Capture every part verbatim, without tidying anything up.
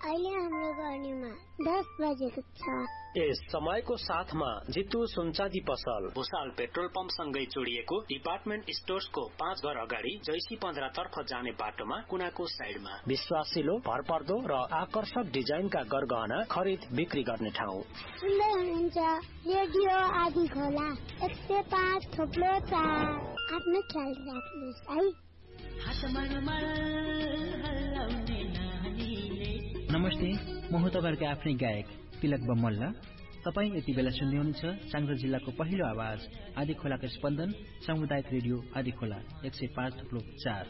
अहिले हाम्रो गर्नेमा दस बजेको छ। यस समयको साथमा जितु सुनचाँदी पसल भुसाल पेट्रोल पम्प सँगै जोडिएको डिपार्टमेन्ट स्टोर्सको पाँच घर अगाडि जैसी पन्ध्र तर्फ जाने बाटोमा कुनाको साइडमा विश्वासिलो भरपर्दो र आकर्षक डिजाइनका गरगहना खरिद बिक्री गर्ने ठाउँ। सुन्दै हुनुहुन्छ रेडियो आदि खोला एक सय पाँच थोप्लो चार। आफ्नो ख्याल राख्नुहोस् है। नमस्ते, म हुँ तपाईहरुको आफ्नै गायक तिलक बमल्ला। तपाईं यति बेला सुन्दै हुनुहुन्छ चाङडा जिल्लाको पहिलो आवाज आदि खोलाको स्पन्दन सामुदायिक रेडियो आदि खोला एक सय पाँच थुप्रो चार।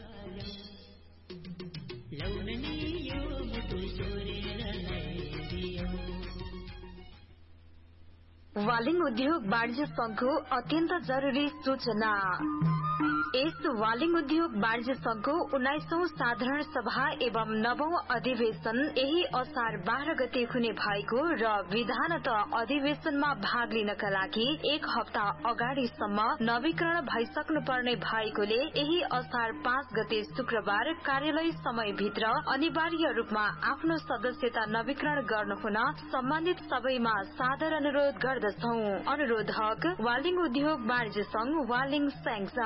वालिङ उद्योग वाणिज्य संघको अत्यन्त जरुरी सूचना। यस वालिङ उद्योग वाणिज्य संघको उन्नाइसौं साधारण सभा एवं नवौं अधिवेशन यही असार बाह्र गते हुने भएको र विधानत अधिवेशनमा भाग लिनका लागि एक हप्ता अगाडिसम्म नवीकरण भइसक्नु पर्ने भएकोले यही असार पाँच गते शुक्रबार कार्यालय समयभित्र अनिवार्य रूपमा आफ्नो सदस्यता नवीकरण गर्नुहुन सम्बन्धित सबैमा सादर अनुरोध गर्दछौ। अनुरोधक वालिङ उद्योग वाणिज्य संघ वालिङ स्याङ्जा।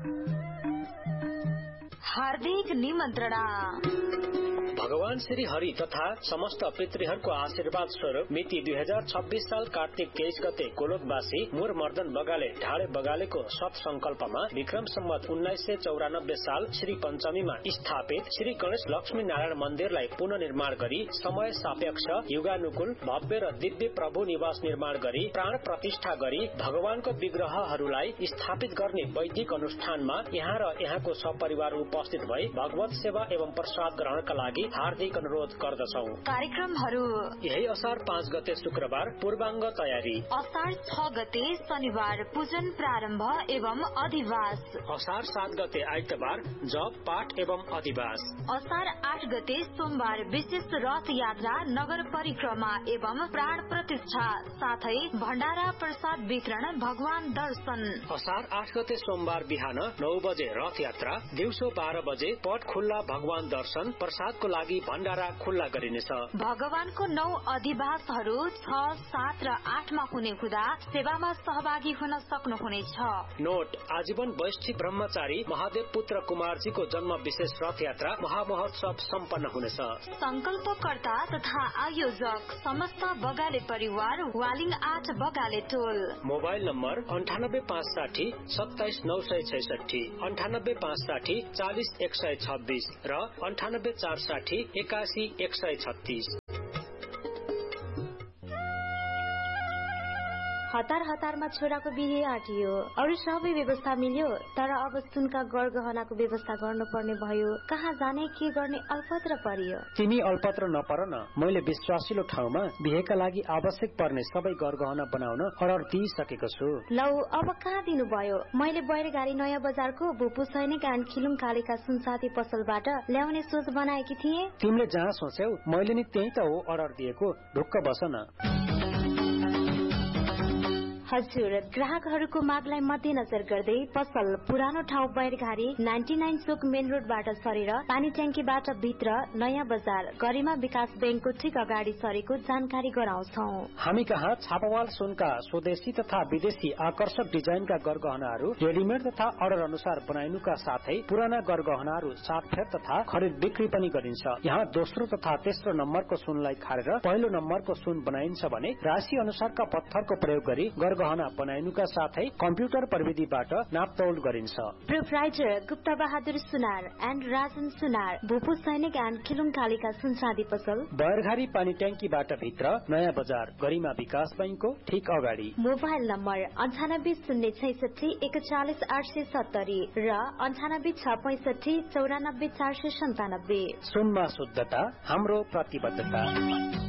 हार्दिक निमन्त्रणा। भगवान श्री हरि तथा समस्त पितृहरूको आशीर्वाद स्वरूप मिति दुई हजार छब्बीस साल कार्तिक तेइस गते कोलोकवासी मुर मर्दन बगाले ढाडे बगालेको सत संकल्पमा विक्रम सम्वत उन्नाइस सय चौरानब्बे साल श्री पञ्चमीमा स्थापित श्री गणेश लक्ष्मी नारायण मन्दिरलाई पुनर्निर्माण गरी समय सापेक्ष युगानुकूल भव्य र दिव्य प्रभु निवास निर्माण गरी प्राण प्रतिष्ठा गरी भगवानको विग्रहहरूलाई स्थापित गर्ने वैदिक अनुष्ठानमा यहाँ र यहाँको सपरिवार उपस्थित भई भगवत सेवा एवं प्रसाद ग्रहणका लागि हार्दिक अनुरोध गर्दछौ। कार्यक्रमहरू यही असार पाँच गते शुक्रबार पूर्वांग तयारी, असार छ गते शनिबार पूजन प्रारम्भ एवं अधिवास, असार सात गते आइतबार जप पाठ एवं अधिवास, असार आठ गते सोमबार विशेष रथ यात्रा नगर परिक्रमा एवं प्राण प्रतिष्ठा साथै भण्डारा प्रसाद वितरण भगवान दर्शन, असार आठ गते सोमबार बिहान नौ बजे रथ यात्रा, दिउँसो बाह्र बजे पट खुल्ला भगवान दर्शन प्रसादको लागि भण्डारा खुल्ला गरिनेछ। भगवानको नौ अधिवासहरू छ सात र आठमा हुने हुँदा सेवामा सहभागी हुन सक्नुहुनेछ। नोट, आजीवन वैष्णव ब्रह्मचारी महादेव पुत्र कुमारजीको जन्म विशेष रथ यात्रा महामहोत्सव सम्पन्न हुनेछ। संकल्पकर्ता तथा आयोजक समस्त बगाले परिवार वालिङ आठ बगाले टोल। मोबाइल नम्बर अन्ठानब्बे पाँच साठी सत्ताइस नौ सय छैसठी, अन्ठानब्बे पाँच साठी चालिस एक सय छब्बीस र अन्ठानब्बे चार साठी एकासी एक सय छत्तीस। हतार हतारमा छोराको बिहे आँटियो, अरू सबै व्यवस्था मिल्यो, तर अब सुनका गरगहनाको व्यवस्था गर्नुपर्ने भयो। कहाँ जाने के गर्ने अल्पत्र परियो। तिमी अल्पत्र नपर न, मैले विश्वासिलो ठाउँमा बिहेका लागि आवश्यक पर्ने सबै गरगहना बनाउन अर्डर दिइसकेको छु। लौ, अब कहाँ दिनु भयो? मैले बैरगाडी नयाँ बजारको भुपु सैनिक एन्ड खिलुङ कालीका सुनसादी पसलबाट ल्याउने सोच बनाएकी थिए। तिमीले जहाँ सोच्यौ मैले नि त्यही त हो अर्डर दिएको, ढुक्क बस न। हजुर, ग्राहकहरूको मागलाई मध्यनजर गर्दै पसल पुरानो ठाउँ बैरघारी नाइन्टी नाइन चोक मेन रोडबाट सरेर पानी ट्याङ्कीबाट भित्र नयाँ बजार गरिमा विकास बैंकको ठिक अगाडि सरेको जानकारी गराउँछौ। हामी कहाँ छापावाल सुनका स्वदेशी तथा विदेशी आकर्षक डिजाइनका गरगहनाहरू रेडिमेड तथा अर्डर अनुसार बनाइनुका साथै पुराना गरगहनाहरू साटफेर तथा खरिद बिक्री पनि गरिन्छ। यहाँ दोस्रो तथा तेस्रो नम्बरको सुनलाई खारेर पहिलो नम्बरको सुन बनाइन्छ भने राशि अनुसारका पत्थरको प्रयोग गरी गहना बनाइनुका साथै कम्प्युटर प्रविधिबाट नापतौल गरिन्छ। Proprietor Gupta Bahadur Sunar and Rajan सुनार, भूपू सैनिक एन्ड खिलुङ कालीका सुनसादी पसल बैरघारी पानी ट्याङ्कीबाट भित्र नयाँ बजार गरिमा विकास बैंकको ठिक अगाडि। मोबाइल नम्बर अन्ठानब्बे शून्य छैसठी एकचालिस आठ सय सत्तरी र अन्ठानब्बे छ पैसठी चौरानब्बे चार सय सन्तानब्बे। सुनमा शुद्धता हाम्रो प्रतिबद्धता।